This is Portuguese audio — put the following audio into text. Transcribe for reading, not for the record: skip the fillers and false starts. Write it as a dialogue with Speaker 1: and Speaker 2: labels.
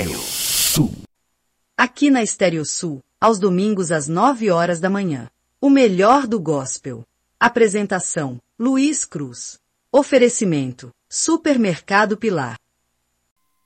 Speaker 1: Estéreo Sul.
Speaker 2: Aqui na Estéreo Sul, aos domingos às 9 horas da manhã. O melhor do gospel. Apresentação: Luiz Cruz. Oferecimento: Supermercado Pilar.